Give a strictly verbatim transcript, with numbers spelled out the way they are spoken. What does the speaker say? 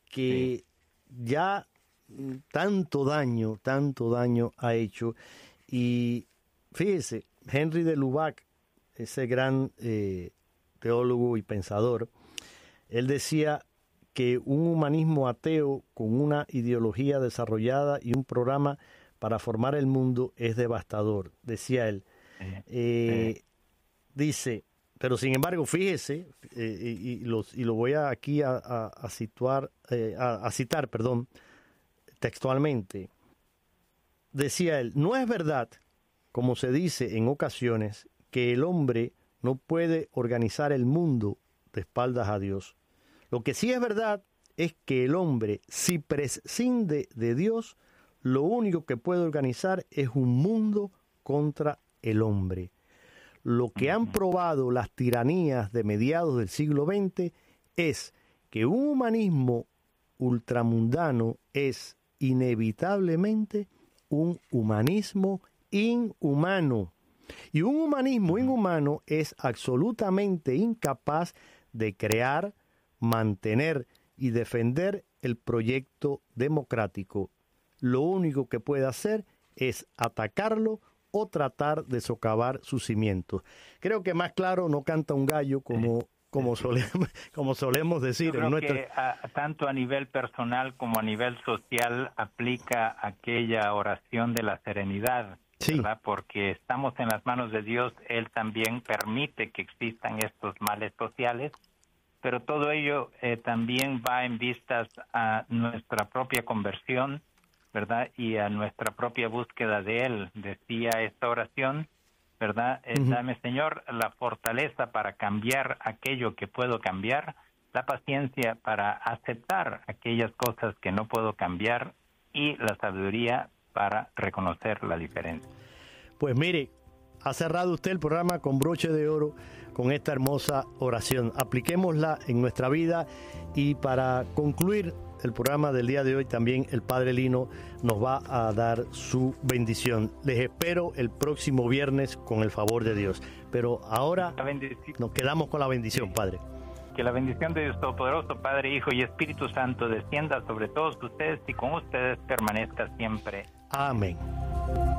que sí. ya tanto daño, tanto daño ha hecho. Y fíjese, Henry de Lubac, ese gran eh, teólogo y pensador, él decía que un humanismo ateo con una ideología desarrollada y un programa para formar el mundo es devastador, decía él. Eh, eh. Dice, pero sin embargo, fíjese, eh, y, y, los, y lo voy a, aquí a, a, a situar, eh, a, a citar, perdón, textualmente. Decía él, no es verdad, como se dice en ocasiones, que el hombre no puede organizar el mundo de espaldas a Dios. Lo que sí es verdad es que el hombre, si prescinde de Dios, lo único que puede organizar es un mundo contra el hombre. Lo que han probado las tiranías de mediados del siglo veinte es que un humanismo ultramundano es inevitablemente un humanismo inhumano. Y un humanismo inhumano es absolutamente incapaz de crear, mantener y defender el proyecto democrático. Lo único que puede hacer es atacarlo o tratar de socavar sus cimientos. Creo que más claro no canta un gallo, como, como, solemos, como solemos decir. Yo creo en nuestra... que a, tanto a nivel personal como a nivel social aplica aquella oración de la serenidad, sí. ¿verdad? Porque estamos en las manos de Dios, Él también permite que existan estos males sociales, pero todo ello eh, también va en vistas a nuestra propia conversión, ¿verdad? Y a nuestra propia búsqueda de Él. Decía esta oración, ¿verdad? Uh-huh. Dame, Señor, la fortaleza para cambiar aquello que puedo cambiar, la paciencia para aceptar aquellas cosas que no puedo cambiar y la sabiduría para reconocer la diferencia. Pues mire, ha cerrado usted el programa con broche de oro con esta hermosa oración. Apliquémosla en nuestra vida y para concluir el programa del día de hoy también el Padre Lino nos va a dar su bendición. Les espero el próximo viernes con el favor de Dios. Pero ahora nos quedamos con la bendición, Padre. Que la bendición de Dios Todopoderoso, Padre, Hijo y Espíritu Santo descienda sobre todos ustedes y con ustedes permanezca siempre. Amén.